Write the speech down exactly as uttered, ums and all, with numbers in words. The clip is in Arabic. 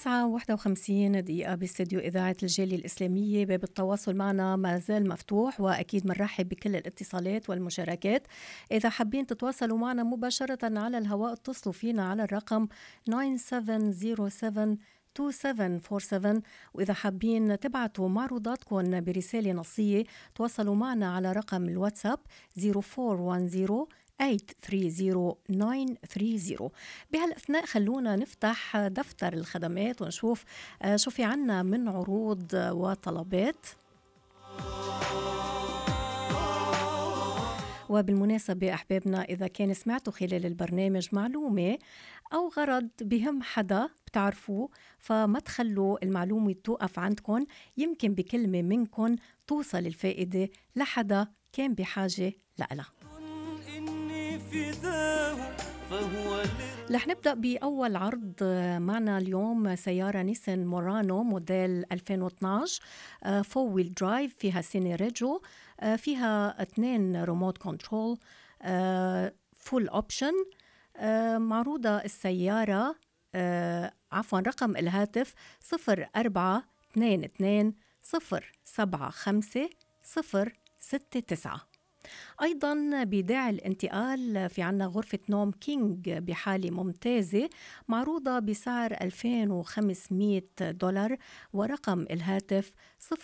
التاسعة واحدة وخمسين دقيقة باستديو إذاعة الجالية الإسلامية. باب التواصل معنا ما زال مفتوح، وأكيد منرحب بكل الاتصالات والمشاركات. إذا حابين تتواصلوا معنا مباشرة على الهواء اتصلوا فينا على الرقم تسعة سبعة صفر سبعة اثنين سبعة أربعة سبعة، وإذا حابين تبعتوا معروضاتكم برسالة نصية تواصلوا معنا على رقم الواتساب صفر أربعة واحد صفر ثمانية ثلاثة صفر تسعة ثلاثة صفر. بهالأثناء خلونا نفتح دفتر الخدمات ونشوف آه، شو في عنا من عروض آه، وطلبات. وبالمناسبة أحبابنا، إذا كان سمعتوا خلال البرنامج معلومة أو غرض بهم حدا بتعرفوه، فما تخلوا المعلومة توقف عندكم، يمكن بكلمة منكم توصل الفائدة لحدا كان بحاجة لها. رح نبدأ بأول عرض معنا اليوم. سيارة نيسان مورانو موديل ألفين واثناشر فور ويل درايف، فيها سيني ريجو، فيها اثنين ريموت كنترول، فول اوبشن. معروضة السيارة آه، عفوا رقم الهاتف صفر أربعة اثنين اثنين صفر سبعة خمسة صفر ستة تسعة. أيضاً بداعي الانتقال في عنا غرفة نوم كينج بحالة ممتازة، معروضة بسعر ألفين وخمسمية دولار، ورقم الهاتف